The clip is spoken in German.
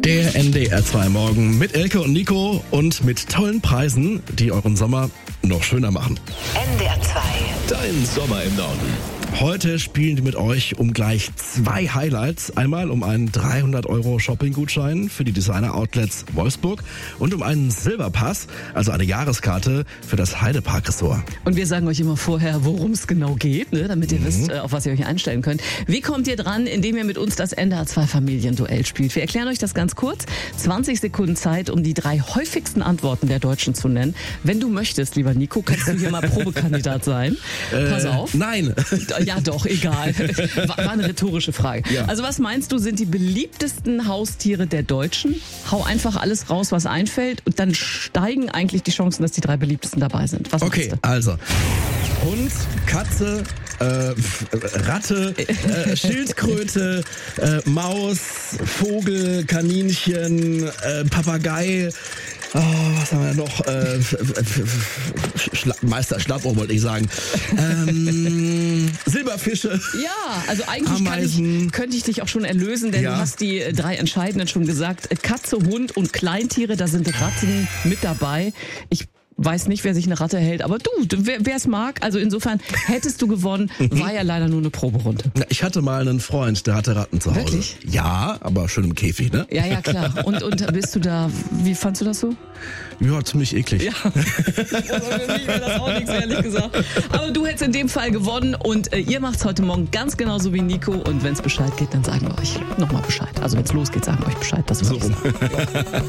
Der NDR2 Morgen mit Elke und Nico und mit tollen Preisen, die euren Sommer noch schöner machen. NDR2. Dein Sommer im Norden. Heute spielen wir mit euch um gleich 2 Highlights. Einmal um einen 300 € Shopping-Gutschein für die Designer-Outlets Wolfsburg und um einen Silberpass, also eine Jahreskarte für das Heidepark-Ressort. Und wir sagen euch immer vorher, worum es genau geht, ne, damit ihr wisst, auf was ihr euch einstellen könnt. Wie kommt ihr dran, indem ihr mit uns das NDR2 Familienduell spielt? Wir erklären euch das ganz kurz. 20 Sekunden Zeit, um die 3 häufigsten Antworten der Deutschen zu nennen. Wenn du möchtest, lieber Nico, kannst du hier mal Probekandidat sein. Pass auf. Nein. Ja doch, egal. War eine rhetorische Frage. Ja. Also was meinst du, sind die beliebtesten Haustiere der Deutschen? Hau einfach alles raus, was einfällt, und dann steigen eigentlich die Chancen, dass die 3 beliebtesten dabei sind. Was Okay, also Hund, Katze, Ratte, Schildkröte, Maus, Vogel, Kaninchen, Papagei. Oh, was haben wir noch? Meister Schlappohr wollte ich sagen. Silberfische. Ja, also eigentlich Ameisen. könnte ich dich auch schon erlösen, denn Ja. du hast die 3 Entscheidenden schon gesagt. Katze, Hund und Kleintiere, da sind Ratten mit dabei. Ich weiß nicht, wer sich eine Ratte hält, aber du, wer es mag, also insofern hättest du gewonnen, war ja leider nur eine Proberunde. Na, ich hatte mal einen Freund, der hatte Ratten zu Hause. Wirklich? Ja, aber schön im Käfig, ne? Ja, klar. Und bist du da, wie fandst du das so? Ja, ziemlich eklig. Ja, also für mich wäre das auch nichts, ehrlich gesagt. Aber du hättest in dem Fall gewonnen und ihr macht's heute Morgen ganz genauso wie Nico, und wenn es Bescheid geht, dann sagen wir euch nochmal Bescheid. Also wenn es losgeht, sagen wir euch Bescheid. Das So rum.